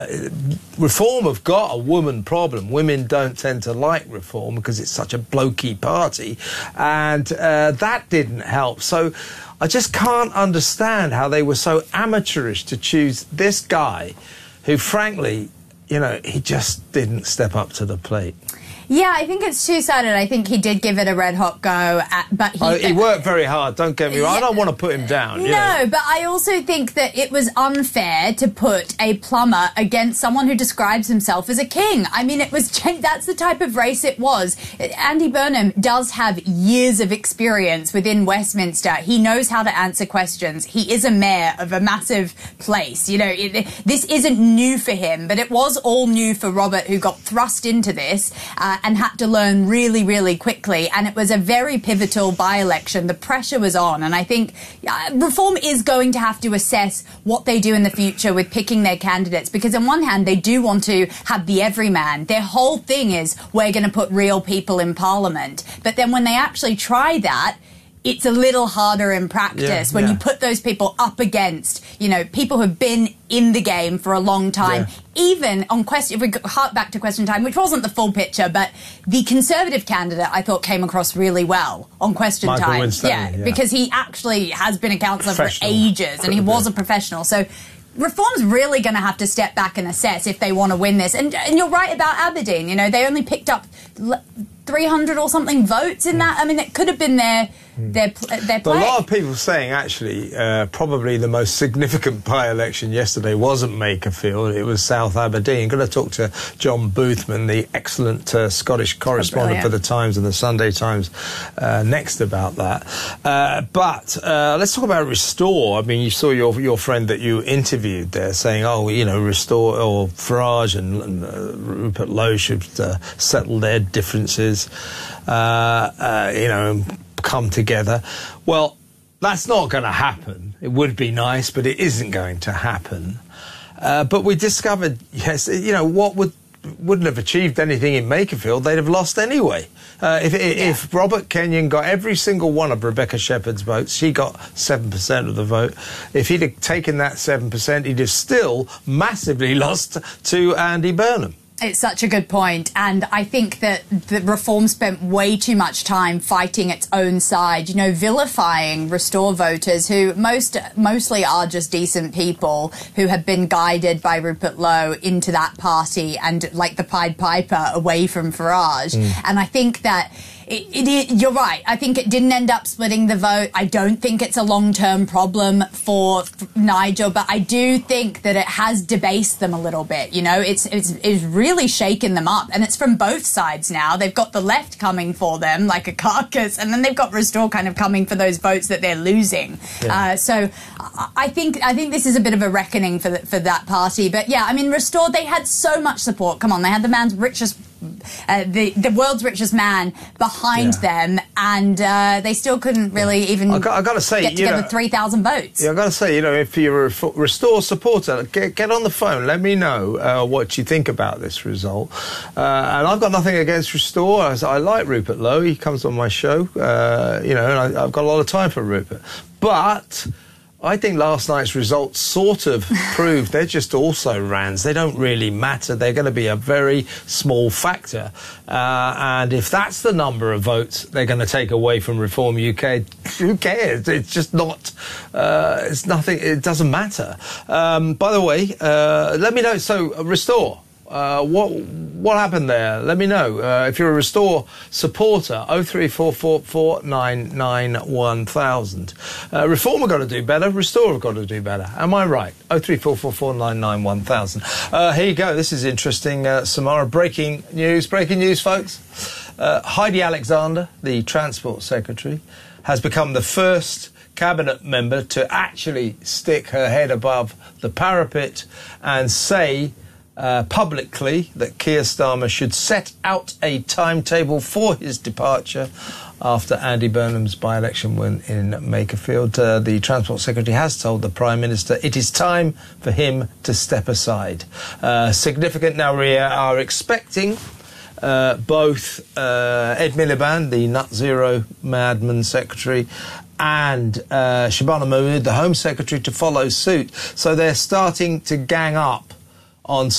Reform have got a woman problem. Women don't tend to like Reform because it's such a blokey party, and that didn't help. So I just can't understand how they were so amateurish to choose this guy who, frankly, you know, he just didn't step up to the plate. Yeah, I think it's two-sided. I think he did give it a red-hot go, but he worked very hard, don't get me wrong. I don't want to put him down. No, but I also think that it was unfair to put a plumber against someone who describes himself as a king. I mean, that's the type of race it was. Andy Burnham does have years of experience within Westminster. He knows how to answer questions. He is a mayor of a massive place. You know, this isn't new for him, but it was all new for Robert, who got thrust into this and had to learn really, really quickly. And it was a very pivotal by-election. The pressure was on. And I think Reform is going to have to assess what they do in the future with picking their candidates. Because on one hand, they do want to have the everyman. Their whole thing is, we're going to put real people in Parliament. But then when they actually try that, it's a little harder in practice when you put those people up against, you know, people who've been in the game for a long time. Even on question, if we hark back to Question Time, which wasn't the full picture, but the Conservative candidate I thought came across really well on Question Time. Because he actually has been a councillor for ages and he was a professional. So Reform's really going to have to step back and assess if they want to win this. And you're right about Aberdeen. You know, they only picked up 300 or something votes in that. I mean, it could have been their play. A lot of people saying, actually, probably the most significant by-election yesterday wasn't Makerfield, it was South Aberdeen. I'm going to talk to John Boothman, the excellent Scottish correspondent for the Times and the Sunday Times, next about that. But let's talk about Restore. I mean, you saw your friend that you interviewed there saying, oh, you know, Restore or Farage and Rupert Lowe should settle their differences, you know, come together. Well, that's not going to happen. It would be nice, but it isn't going to happen. But we discovered, yes, you know, what wouldn't have achieved anything in Makerfield, they'd have lost anyway. If Robert Kenyon got every single one of Rebecca Shepherd's votes, she got 7% of the vote. If he'd have taken that 7%, he'd have still massively lost to Andy Burnham. It's such a good point, and I think that the Reform spent way too much time fighting its own side, you know, vilifying Restore voters who mostly are just decent people who have been guided by Rupert Lowe into that party and, like the Pied Piper, away from Farage. And I think that you're right. I think it didn't end up splitting the vote. I don't think it's a long-term problem for Nigel, but I do think that it has debased them a little bit. You know, it's really shaken them up, and it's from both sides now. They've got the left coming for them like a carcass, and then they've got Restore kind of coming for those votes that they're losing. So I think this is a bit of a reckoning for that party. But yeah, I mean, Restore, they had so much support. Come on, they had the man's richest. The world's richest man behind them, and they still couldn't really even I gotta say, get together 3,000 votes. Yeah, I got to say, you know, if you're a Restore supporter, get on the phone. Let me know what you think about this result. And I've got nothing against Restore. I like Rupert Lowe. He comes on my show, you know, and I've got a lot of time for Rupert. But I think last night's results sort of proved they're just also Rands. They don't really matter. They're going to be a very small factor. And if that's the number of votes they're going to take away from Reform UK, who cares? It's just not, it's nothing, it doesn't matter. By the way, let me know. So, Restore. What happened there? Let me know. If you're a Restore supporter, 03444991000. Reform have got to do better. Restore have got to do better. Am I right? 03444991000. Here you go. This is interesting. Samara, breaking news, folks. Heidi Alexander, the Transport Secretary, has become the first cabinet member to actually stick her head above the parapet and say publicly that Keir Starmer should set out a timetable for his departure after Andy Burnham's by-election win in Makerfield. The Transport Secretary has told the Prime Minister it is time for him to step aside. Significant now, we are expecting both Ed Miliband, the Nut Zero Madman Secretary, and Shabana Mahmood, the Home Secretary, to follow suit. So they're starting to gang up on